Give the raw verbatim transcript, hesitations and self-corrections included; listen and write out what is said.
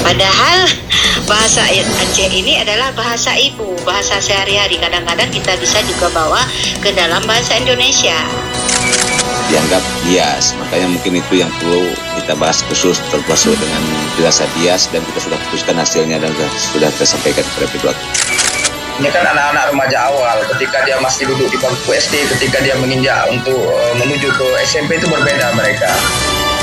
Padahal bahasa Aceh ini adalah bahasa ibu, bahasa sehari-hari. Kadang-kadang kita bisa juga bawa ke dalam bahasa Indonesia. Dianggap bias, makanya mungkin itu yang perlu kita bahas khusus termasuk dengan dirasa bias, dan kita sudah putuskan hasilnya dan sudah kita sampaikan kepada kedua. Ini kan anak-anak remaja awal, ketika dia masih duduk di bangku S D, ketika dia menginjak untuk uh, menuju ke S M P itu berbeda mereka.